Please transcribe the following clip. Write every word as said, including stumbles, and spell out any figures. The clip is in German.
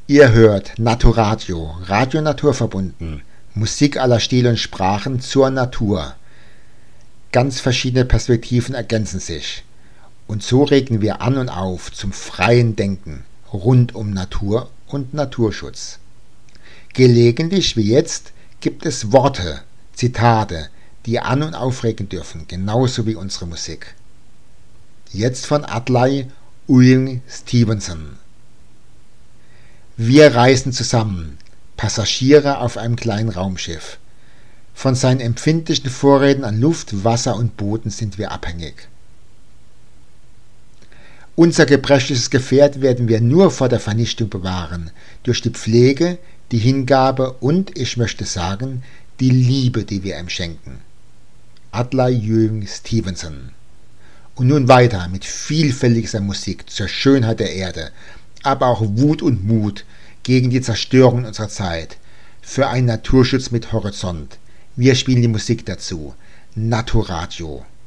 Ihr hört Naturadio, Radio Naturverbunden, Musik aller Stile und Sprachen zur Natur. Ganz verschiedene Perspektiven ergänzen sich. Und so regen wir an und auf zum freien Denken rund um Natur und Naturschutz. Gelegentlich, wie jetzt, gibt es Worte, Zitate, die an- und aufregen dürfen, genauso wie unsere Musik. Jetzt von Adlai Ewing Stevenson. Wir reisen zusammen, Passagiere auf einem kleinen Raumschiff. Von seinen empfindlichen Vorräten an Luft, Wasser und Boden sind wir abhängig. Unser gebrechliches Gefährt werden wir nur vor der Vernichtung bewahren, durch die Pflege, die Hingabe und, ich möchte sagen, die Liebe, die wir ihm schenken. Adlai Ewing Stevenson. Und nun weiter mit vielfältiger Musik zur Schönheit der Erde, aber auch Wut und Mut gegen die Zerstörung unserer Zeit, für einen Naturschutz mit Horizont. Wir spielen die Musik dazu. Naturadio.